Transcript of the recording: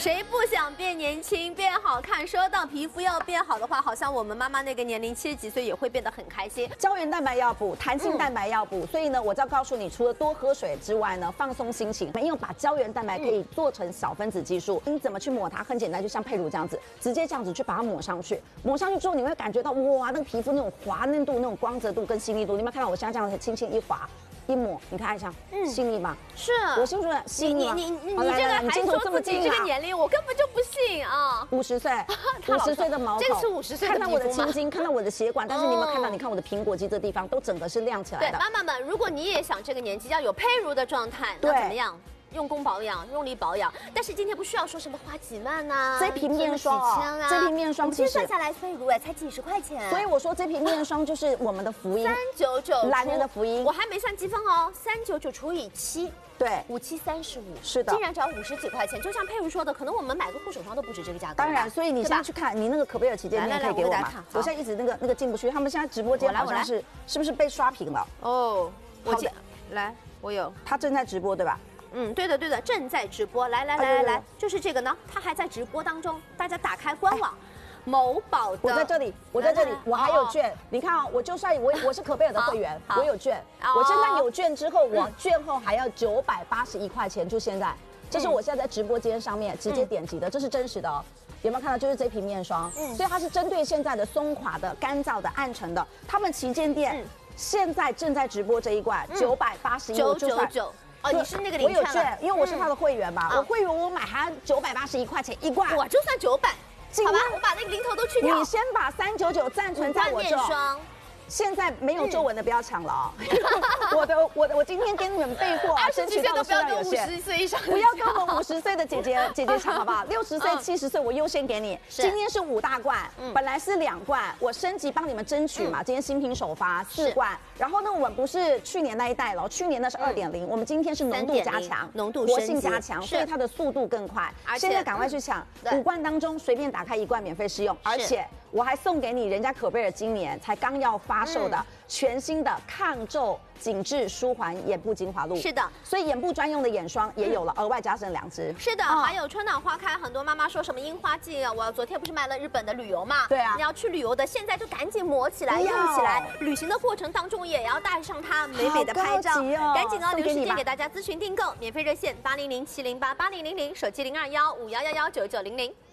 谁不想变年轻、变好看？说到皮肤要变好的话，好像我们妈妈那个年龄70几岁也会变得很开心。 胶原蛋白要补，弹性蛋白要补，所以呢，我就要告诉你，除了多喝水之外呢，放松心情，没有把胶原蛋白可以做成小分子激素。你怎么去抹它？很简单，就像佩如这样子，直接这样子去把它抹上去。抹上去之后，你会感觉到哇，那个皮肤那种滑嫩度、那种光泽度跟细腻度，你有没有看到我现在这样子轻轻一滑？一抹，你看一下，细腻吗？ 是， 我是不是细腻吗？ 你这个还说自己这个年龄，我根本就不信啊 ！50岁，50岁的毛孔， 这个是50岁的皮肤吗？ 看到我的青筋，看到我的血管，但是你有没有看到？你看我的苹果肌这地方都整个是亮起来的。 对，妈妈们，如果你也想这个年纪要有佩如的状态，那怎么样？用功保养，用力保养，但是今天不需要说什么花几万呐， 这瓶面霜啊，这瓶面霜其实算下来，佩如才几十块钱， 所以我说这瓶面霜就是我们的福音 ，399， 男人的福音。 我还没算积分哦，399除以7， 对 ，5735， 是的， 竟然只要50几块钱。就像佩如说的，可能我们买个护手霜都不止这个价格。 当然，所以你现在去看你那个可贝尔旗舰店可以给我吗？我现在一直那个进不去，他们现在直播间好像是不是被刷屏了？ 哦，来，我有， 他正在直播对吧？ 对的，正在直播。来，就是这个呢，它还在直播当中，大家打开官网，某宝的。我在这里，我还有券。你看啊，我就算我是可贝尔的会员，我有券。我现在有券之后，我券后还要981块钱，就现在，这是我现在在直播间上面直接点击的，这是真实的哦。有没有看到？就是这瓶面霜，所以它是针对现在的松垮的、干燥的、暗沉的。他们旗舰店现在正在直播这一罐，981，999。哦，你是那个领券，我有券，因为我是他的会员嘛。我会员我买还981块钱一罐， 哇，就算900，好吧，我把那个零头都去掉。 你先把399暂存在我这。现在没有皱纹的不要抢了啊！我今天给你们备货， 争取到的数量有限。50岁以上， 不要跟我们50岁的姐姐抢好不好？60岁、70岁我优先给你。今天是5大罐，本来是2罐，我升级帮你们争取嘛。今天新品首发4罐，然后呢，我们不是去年那一代了，去年那是2.0，我们今天是浓度加强，活性加强，所以它的速度更快。现在赶快去抢，5罐当中随便打开1罐免费试用，而且我还送给你人家可贝尔今年才刚要发售的全新的抗皱紧致舒缓眼部精华露。是的，所以眼部专用的眼霜也有了，额外加剩2支。是的，还有春暖花开，很多妈妈说什么樱花季啊，我昨天不是买了日本的旅游嘛？对啊，你要去旅游的，现在就赶紧抹起来，用起来。旅行的过程当中也要带上它，美美的拍照。赶紧哦，留时间给大家咨询订购，免费热线80070888000，手机021511199900。